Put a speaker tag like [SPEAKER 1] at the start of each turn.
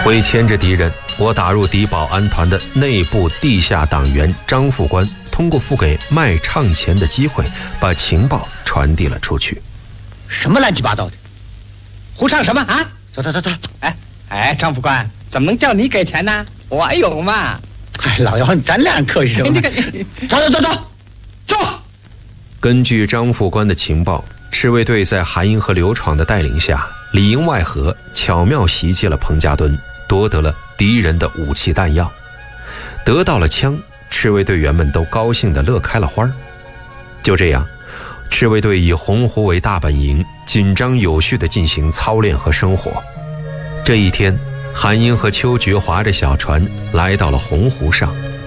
[SPEAKER 1] 为牵制敌人，我打入敌保安团的内部地下党员张副官，通过付给卖唱钱的机会，把情报传递了出去。
[SPEAKER 2] 什么乱七八糟的，胡唱什么啊？走。哎，张副官，怎么能叫你给钱呢？我有嘛。哎，老姚，咱俩客气什么？走。
[SPEAKER 1] 根据张副官的情报，赤卫队在韩英和刘闯的带领下，里应外合，巧妙袭击了彭家墩，夺得了敌人的武器弹药。得到了枪，赤卫队员们都高兴地乐开了花。就这样，赤卫队以洪湖为大本营，紧张有序地进行操练和生活。这一天，韩英和邱觉划着小船来到了洪湖上，